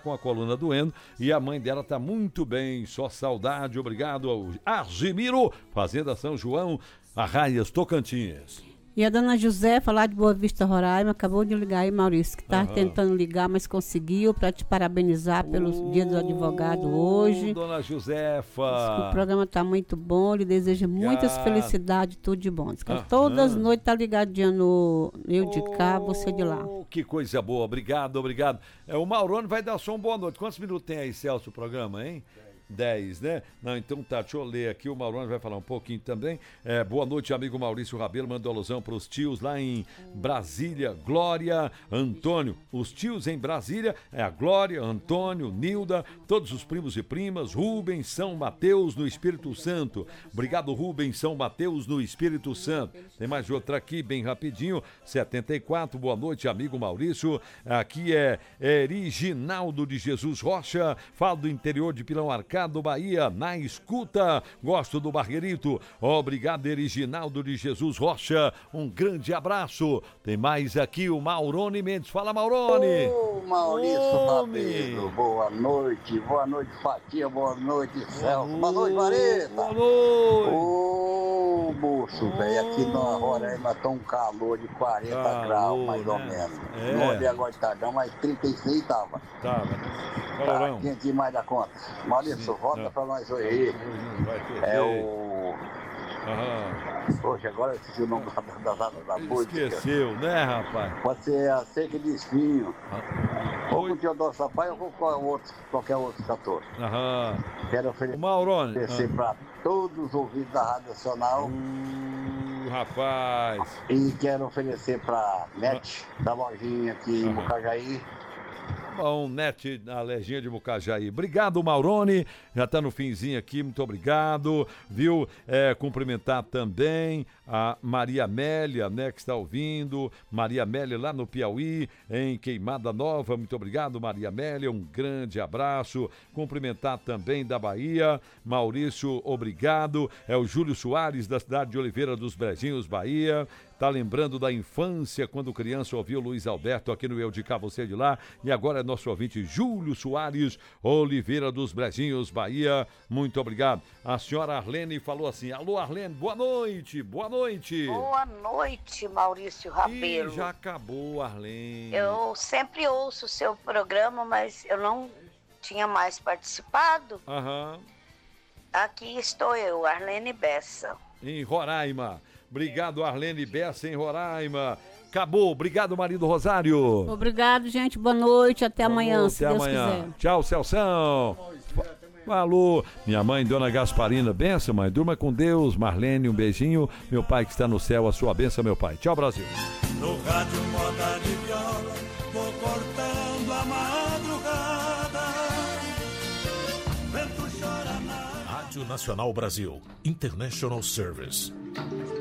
com a coluna doendo e a mãe dela tá muito bem, só saudade. Obrigado ao Argemiro, Fazenda São João, Arraias, Tocantins. E a dona Josefa, lá de Boa Vista, Roraima, acabou de ligar aí, Maurício, que tá tentando ligar, mas conseguiu, para te parabenizar pelo Dia do Advogado hoje. Dona Josefa. O programa tá muito bom, lhe deseja muitas felicidades, tudo de bom. Todas as noites tá ligadinha no eu de cá, você de lá. Que coisa boa, obrigado. O Maurone vai dar só uma boa noite. Quantos minutos tem aí, Celso, o programa, hein? 10, né? Não, então tá, deixa eu ler aqui, o Maurone vai falar um pouquinho também. Boa noite, amigo Maurício Rabelo, mandou alusão para os tios lá em Brasília, Glória, Antônio. Os tios em Brasília é a Glória, Antônio, Nilda, todos os primos e primas, Rubens, São Mateus no Espírito Santo. Obrigado, Rubens, São Mateus no Espírito Santo. Tem mais outra aqui, bem rapidinho, 74, boa noite, amigo Maurício. Aqui é Eriginaldo de Jesus Rocha, falo do interior de Pilão Arcado, do Bahia, na escuta, gosto do Barreirito. Obrigado, Eriginaldo de Jesus Rocha, um grande abraço. Tem mais aqui o Maurone Mendes. Fala, Maurone. Maurício Rabelo, boa noite, Fatia, boa noite, Celso, boa noite, Mareta. Boa noite. Ô, moço, velho, aqui na Roraima tá um calor de 40 graus, mais ou menos. Não olhei agora de tardão, mas 36 tava. Tá quente demais da conta. Maurício, volta pra nós hoje. Poxa, agora eu esqueci o nome da música. Esqueceu, né, rapaz? Pode ser a Seca de Espinho. Ou com o Teodoro Sampaio ou com qualquer outro cantor. Quero oferecer para todos os ouvintes da Rádio Nacional. Rapaz. E quero oferecer para Net, da lojinha aqui em Mucajaí. Bom, Net, a Lejinha de Mucajaí. Obrigado, Maurone. Já tá no finzinho aqui, muito obrigado. Viu? Cumprimentar também a Maria Amélia, né, que está ouvindo. Maria Amélia lá no Piauí, em Queimada Nova. Muito obrigado, Maria Amélia. Um grande abraço. Cumprimentar também da Bahia. Maurício, obrigado. É o Júlio Soares, da cidade de Oliveira dos Brejinhos, Bahia. Tá lembrando da infância, quando criança ouviu Luiz Alberto aqui no Eu de Cá, Você de Lá. E agora é nosso ouvinte Júlio Soares, Oliveira dos Brejinhos, Bahia. Muito obrigado. A senhora Arlene falou assim: alô, Arlene, boa noite, boa noite. Boa noite, Maurício Rabelo. Ih, já acabou, Arlene. Eu sempre ouço o seu programa, mas eu não tinha mais participado. Aqui estou eu, Arlene Bessa. Em Roraima. Obrigado, Arlene Bessa, em Roraima. Acabou. Obrigado, marido Rosário. Obrigado, gente. Boa noite. Até amanhã, se Deus quiser. Tchau, Celção. Falou. Minha mãe, Dona Gasparina. Benção, mãe. Durma com Deus. Marlene, um beijinho. Meu pai que está no céu, a sua bênção, meu pai. Tchau, Brasil. No rádio moda de viola, vou cortando a madrugada. Vento chora na... Rádio Nacional Brasil. International Service.